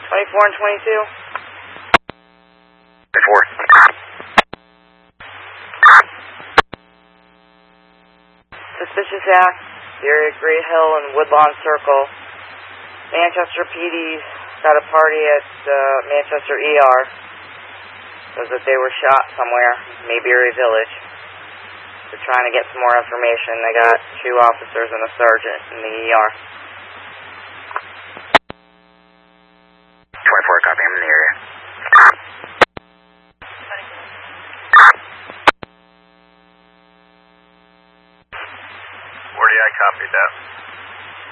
24 and 22? 24. Suspicious act, the area of Great Hill and Woodlawn Circle. Manchester PD's got a party at Manchester ER. Says that they were shot somewhere, Mayberry Village. They're trying to get some more information. They got 2 officers and a sergeant in the ER.